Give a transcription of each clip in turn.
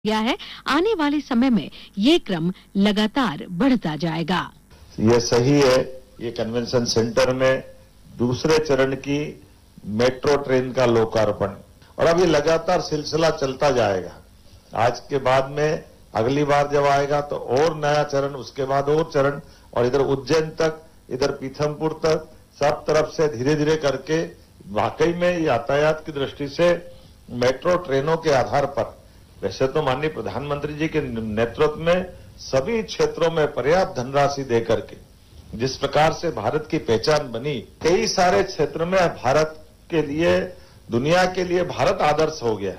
गया है। आने वाले समय में ये क्रम लगातार बढ़ता जाएगा। ये सही है। ये कन्वेंशन सेंटर में दूसरे चरण की मेट्रो ट्रेन का लोकार्पण और अब ये लगातार सिलसिला चलता जाएगा। आज के बाद में अगली बार जब आएगा तो और नया चरण, उसके बाद और चरण, और इधर उज्जैन तक, इधर पीथमपुर तक, सब तरफ से धीरे धीरे करके वाकई में यातायात की दृष्टि से मेट्रो ट्रेनों के आधार पर, वैसे तो माननीय प्रधानमंत्री जी के नेतृत्व में सभी क्षेत्रों में पर्याप्त धनराशि देकर के जिस प्रकार से भारत की पहचान बनी, कई सारे क्षेत्र में भारत के लिए, दुनिया के लिए भारत आदर्श हो गया।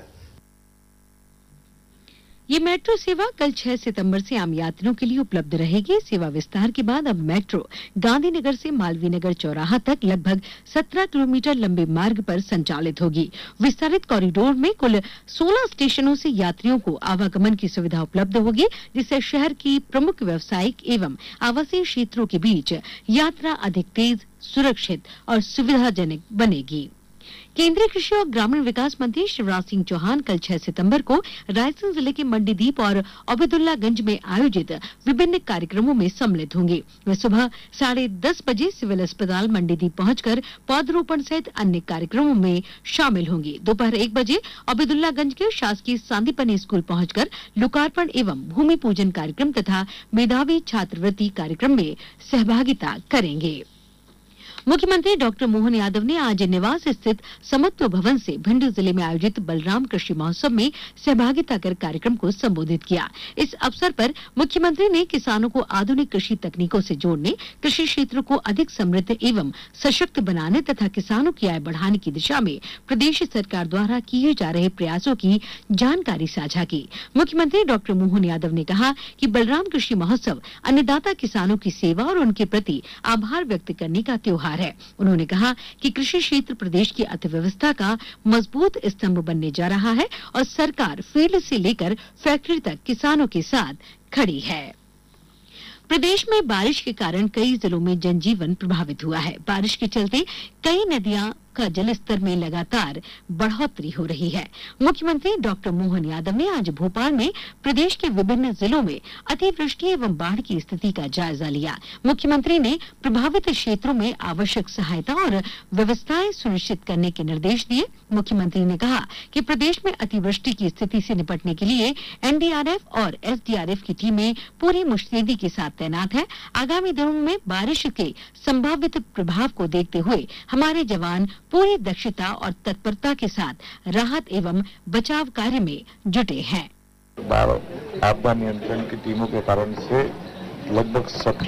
ये मेट्रो सेवा कल 6 सितंबर से आम यात्रियों के लिए उपलब्ध रहेगी। सेवा विस्तार के बाद अब मेट्रो गांधीनगर से मालवीय चौराहा तक लगभग 17 किलोमीटर लंबे मार्ग पर संचालित होगी। विस्तारित कॉरिडोर में कुल 16 स्टेशनों से यात्रियों को आवागमन की सुविधा उपलब्ध होगी, जिससे शहर की प्रमुख व्यावसायिक एवं आवासीय क्षेत्रों के बीच यात्रा अधिक तेज, सुरक्षित और सुविधाजनक बनेगी। केंद्रीय कृषि और ग्रामीण विकास मंत्री शिवराज सिंह चौहान कल 6 सितंबर को रायसेन जिले के मंडीदीप और अब्दुल्लागंज में आयोजित विभिन्न कार्यक्रमों में सम्मिलित होंगे। वे सुबह 10:30 बजे सिविल अस्पताल मंडीदीप पहुंचकर पौधरोपण सहित अन्य कार्यक्रमों में शामिल होंगे। दोपहर 1 बजे अब्दुल्लागंज के शासकीय सांदीपनि स्कूल पहुंचकर लोकार्पण एवं भूमि पूजन कार्यक्रम तथा मेधावी छात्रवृत्ति कार्यक्रम में सहभागिता करेंगे। मुख्यमंत्री डॉक्टर मोहन यादव ने आज निवास स्थित समत्व भवन से भिंड जिले में आयोजित बलराम कृषि महोत्सव में सहभागिता कर कार्यक्रम को संबोधित किया। इस अवसर पर मुख्यमंत्री ने किसानों को आधुनिक कृषि तकनीकों से जोड़ने, कृषि क्षेत्र को अधिक समृद्ध एवं सशक्त बनाने तथा किसानों की आय बढ़ाने की दिशा में प्रदेश सरकार द्वारा किए जा रहे प्रयासों की जानकारी साझा की। मुख्यमंत्री डॉक्टर मोहन यादव ने कहा कि बलराम कृषि महोत्सव अन्नदाता किसानों की सेवा और उनके प्रति आभार व्यक्त करने का त्योहार है। उन्होंने कहा कि कृषि क्षेत्र प्रदेश की अर्थव्यवस्था का मजबूत स्तंभ बनने जा रहा है और सरकार फील्ड से लेकर फैक्ट्री तक किसानों के साथ खड़ी है। प्रदेश में बारिश के कारण कई जिलों में जनजीवन प्रभावित हुआ है। बारिश के चलते कई नदियां का जलस्तर में लगातार बढ़ोतरी हो रही है। मुख्यमंत्री डॉक्टर मोहन यादव ने आज भोपाल में प्रदेश के विभिन्न जिलों में अतिवृष्टि एवं बाढ़ की स्थिति का जायजा लिया। मुख्यमंत्री ने प्रभावित क्षेत्रों में आवश्यक सहायता और व्यवस्थाएं सुनिश्चित करने के निर्देश दिए। मुख्यमंत्री ने कहा कि प्रदेश में अतिवृष्टि की स्थिति से निपटने के लिए एनडीआरएफ और एसडीआरएफ की टीमें पूरी मुस्तैदी के साथ तैनात है। आगामी दिनों में बारिश के संभावित प्रभाव को देखते हुए हमारे जवान पूरी दक्षता और तत्परता के साथ राहत एवं बचाव कार्य में जुटे हैं। बाढ़ आपदा नियंत्रण की टीमों के कारण से लगभग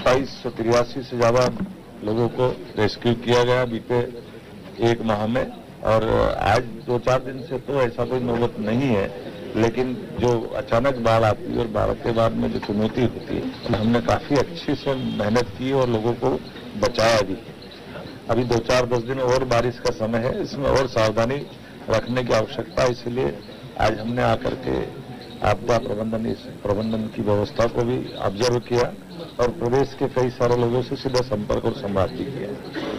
2783 से ज्यादा लोगों को रेस्क्यू किया गया बीते एक माह में, और आज 2-4 दिन से तो ऐसा कोई नौबत नहीं है, लेकिन जो अचानक बाढ़ आती है और बाढ़ के बाद में जो चुनौती होती है, हमने काफी अच्छे से मेहनत की और लोगों को बचाया भी। अभी 2-4-10 दिन और बारिश का समय है, इसमें और सावधानी रखने की आवश्यकता है। इसलिए आज हमने आकर के आपदा प्रबंधन की व्यवस्था को भी ऑब्जर्व किया और प्रदेश के कई सारे लोगों से सीधा संपर्क और संवाद भी किया।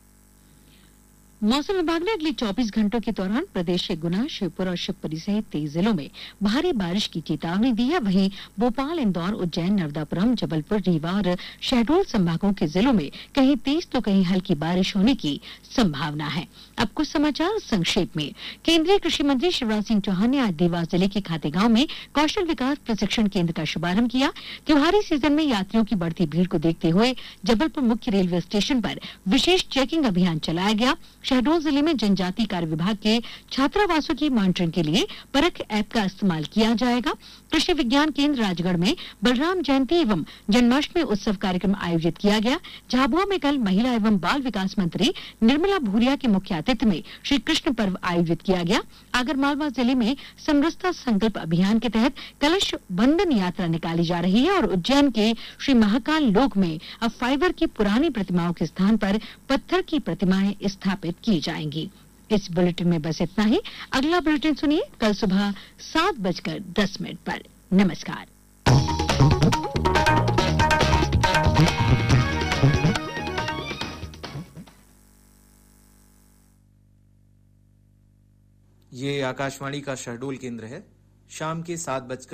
मौसम विभाग ने अगले 24 घंटों के दौरान प्रदेश के गुना, शिवपुर और शिवपुरी सहित 23 जिलों में भारी बारिश की चेतावनी दी है। वहीं भोपाल, इंदौर, उज्जैन, नर्मदापुरम, जबलपुर, रीवा और शहडोल संभागों के जिलों में कहीं तेज तो कहीं हल्की बारिश होने की संभावना है। अब कुछ समाचार संक्षेप में। केंद्रीय कृषि मंत्री शिवराज सिंह चौहान ने आज देवास जिले के खातेगांव में कौशल विकास प्रशिक्षण केंद्र का शुभारंभ किया। त्योहारी सीजन में यात्रियों की बढ़ती भीड़ को देखते हुए जबलपुर मुख्य रेलवे स्टेशन पर विशेष चेकिंग अभियान चलाया गया। शहडोल जिले में जनजाति कार्य विभाग के छात्रावासों की मॉनिटरिंग के लिए परख ऐप का इस्तेमाल किया जाएगा। कृषि विज्ञान केंद्र राजगढ़ में बलराम जयंती एवं जन्माष्टमी उत्सव कार्यक्रम आयोजित किया गया। झाबुआ में कल महिला एवं बाल विकास मंत्री निर्मला भूरिया के मुख्य आतिथ्य में श्री कृष्ण पर्व आयोजित किया गया। आगरमालवा जिले में समरसता संकल्प अभियान के तहत कलश बंधन यात्रा निकाली जा रही है और उज्जैन के श्री महाकाल लोक में अब फाइबर की पुरानी प्रतिमाओं के स्थान पर पत्थर की प्रतिमाएं स्थापित की जाएंगी। इस बुलेटिन में बस इतना ही। अगला बुलेटिन सुनिए कल सुबह 7:10 पर। नमस्कार। ये आकाशवाणी का शहडोल केंद्र है। शाम के 7:00